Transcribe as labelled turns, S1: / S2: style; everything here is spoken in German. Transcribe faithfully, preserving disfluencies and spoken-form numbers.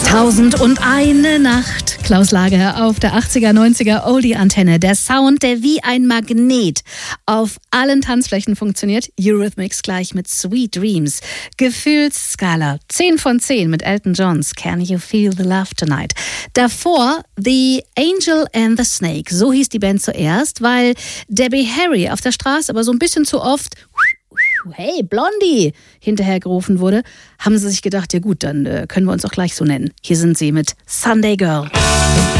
S1: Tausend und eine Nacht. Klaus Lager auf der achtziger, neunziger Oldie-Antenne. Der Sound, der wie ein Magnet auf allen Tanzflächen funktioniert. Eurythmics gleich mit Sweet Dreams. Gefühlsskala zehn von zehn mit Elton Johns Can You Feel the Love Tonight. Davor The Angel and the Snake. So hieß die Band zuerst, weil Debbie Harry auf der Straße aber so ein bisschen zu oft "Hey, Blondie" hinterhergerufen wurde, haben sie sich gedacht, ja gut, dann äh, können wir uns auch gleich so nennen. Hier sind sie mit Sunday Girl.